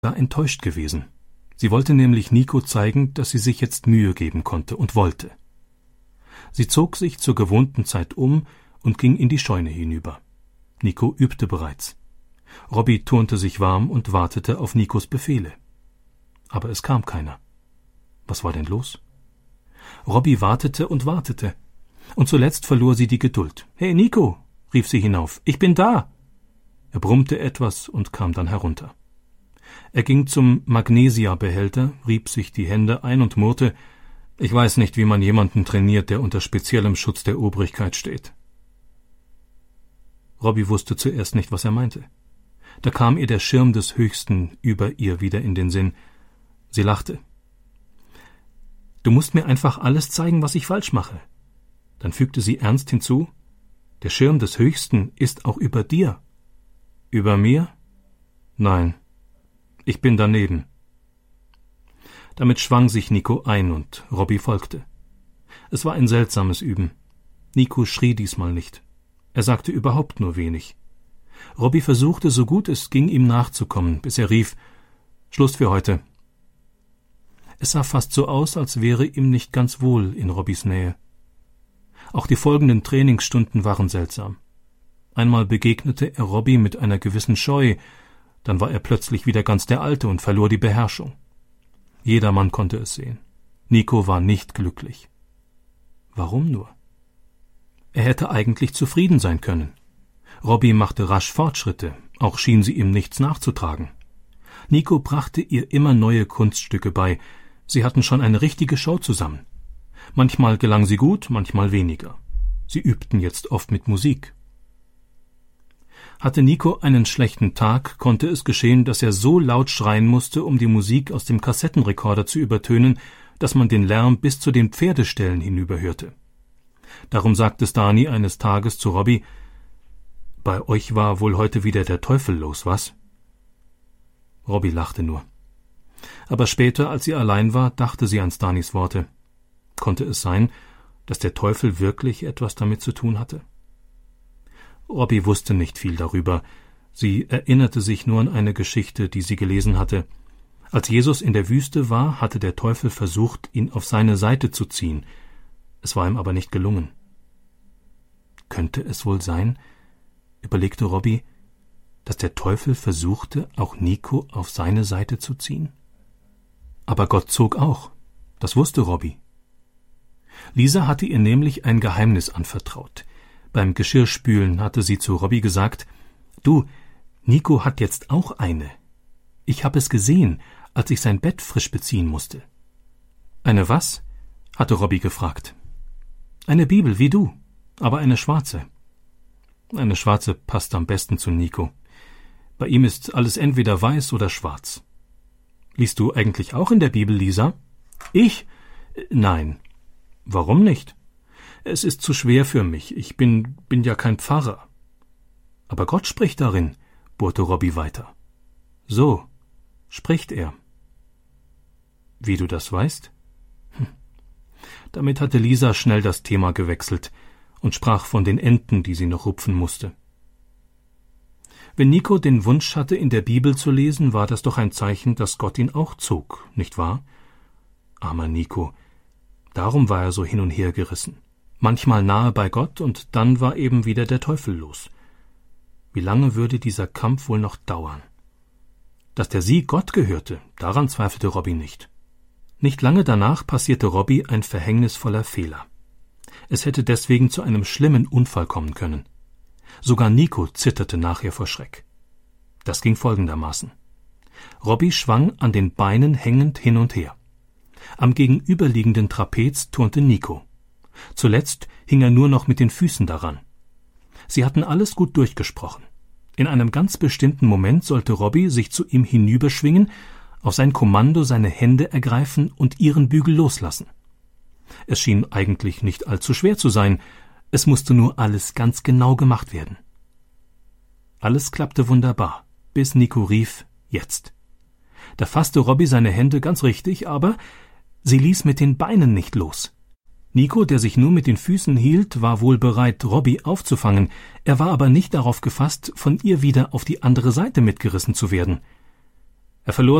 war enttäuscht gewesen. Sie wollte nämlich Nico zeigen, dass sie sich jetzt Mühe geben konnte und wollte. Sie zog sich zur gewohnten Zeit um und ging in die Scheune hinüber. Nico übte bereits. Robby turnte sich warm und wartete auf Nikos Befehle. Aber es kam keiner. Was war denn los? Robby wartete und wartete. Und zuletzt verlor sie die Geduld. »Hey, Nico«, rief sie hinauf, »ich bin da!« Er brummte etwas und kam dann herunter. Er ging zum Magnesia-Behälter, rieb sich die Hände ein und murrte, »Ich weiß nicht, wie man jemanden trainiert, der unter speziellem Schutz der Obrigkeit steht.« Robby wusste zuerst nicht, was er meinte. Da kam ihr der Schirm des Höchsten über ihr wieder in den Sinn. Sie lachte. »Du musst mir einfach alles zeigen, was ich falsch mache.« Dann fügte sie ernst hinzu, »Der Schirm des Höchsten ist auch über dir.« »Über mir? Nein, ich bin daneben.« Damit schwang sich Nico ein und Robby folgte. Es war ein seltsames Üben. Nico schrie diesmal nicht. Er sagte überhaupt nur wenig. Robby versuchte, so gut es ging, ihm nachzukommen, bis er rief, »Schluss für heute.« Es sah fast so aus, als wäre ihm nicht ganz wohl in Robbys Nähe. Auch die folgenden Trainingsstunden waren seltsam. Einmal begegnete er Robby mit einer gewissen Scheu, dann war er plötzlich wieder ganz der Alte und verlor die Beherrschung. Jedermann konnte es sehen. Nico war nicht glücklich. Warum nur? Er hätte eigentlich zufrieden sein können. Robby machte rasch Fortschritte, auch schien sie ihm nichts nachzutragen. Nico brachte ihr immer neue Kunststücke bei, sie hatten schon eine richtige Show zusammen. Manchmal gelang sie gut, manchmal weniger. Sie übten jetzt oft mit Musik. Hatte Nico einen schlechten Tag, konnte es geschehen, dass er so laut schreien musste, um die Musik aus dem Kassettenrekorder zu übertönen, dass man den Lärm bis zu den Pferdeställen hinüberhörte. Darum sagte Stani eines Tages zu Robby, »Bei euch war wohl heute wieder der Teufel los, was?« Robby lachte nur. Aber später, als sie allein war, dachte sie an Stanis Worte. Konnte es sein, dass der Teufel wirklich etwas damit zu tun hatte? Robby wusste nicht viel darüber. Sie erinnerte sich nur an eine Geschichte, die sie gelesen hatte. Als Jesus in der Wüste war, hatte der Teufel versucht, ihn auf seine Seite zu ziehen. Es war ihm aber nicht gelungen. Könnte es wohl sein, überlegte Robby, dass der Teufel versuchte, auch Nico auf seine Seite zu ziehen? Aber Gott zog auch. Das wusste Robby. Lisa hatte ihr nämlich ein Geheimnis anvertraut. Beim Geschirrspülen hatte sie zu Robby gesagt, »Du, Nico hat jetzt auch eine. Ich habe es gesehen, als ich sein Bett frisch beziehen musste.« »Eine was?« hatte Robby gefragt. »Eine Bibel wie du, aber eine schwarze.« Eine schwarze passt am besten zu Nico. Bei ihm ist alles entweder weiß oder schwarz. »Liest du eigentlich auch in der Bibel, Lisa?« »Ich? Nein.« »Warum nicht?« »Es ist zu schwer für mich. Ich bin ja kein Pfarrer.« »Aber Gott spricht darin«, bohrte Robby weiter. »So, spricht er.« »Wie du das weißt?« Damit hatte Lisa schnell das Thema gewechselt und sprach von den Enten, die sie noch rupfen musste. Wenn Nico den Wunsch hatte, in der Bibel zu lesen, war das doch ein Zeichen, dass Gott ihn auch zog, nicht wahr? Armer Nico. Darum war er so hin und her gerissen. Manchmal nahe bei Gott und dann war eben wieder der Teufel los. Wie lange würde dieser Kampf wohl noch dauern? Dass der Sieg Gott gehörte, daran zweifelte Robby nicht. Nicht lange danach passierte Robby ein verhängnisvoller Fehler. Es hätte deswegen zu einem schlimmen Unfall kommen können. Sogar Nico zitterte nachher vor Schreck. Das ging folgendermaßen. Robby schwang an den Beinen hängend hin und her. Am gegenüberliegenden Trapez turnte Nico. Zuletzt hing er nur noch mit den Füßen daran. Sie hatten alles gut durchgesprochen. In einem ganz bestimmten Moment sollte Robby sich zu ihm hinüberschwingen, auf sein Kommando seine Hände ergreifen und ihren Bügel loslassen. Es schien eigentlich nicht allzu schwer zu sein, es musste nur alles ganz genau gemacht werden. Alles klappte wunderbar, bis Nico rief, »Jetzt!« Da fasste Robby seine Hände ganz richtig, aber sie ließ mit den Beinen nicht los. Nico, der sich nur mit den Füßen hielt, war wohl bereit, Robby aufzufangen, er war aber nicht darauf gefasst, von ihr wieder auf die andere Seite mitgerissen zu werden. Er verlor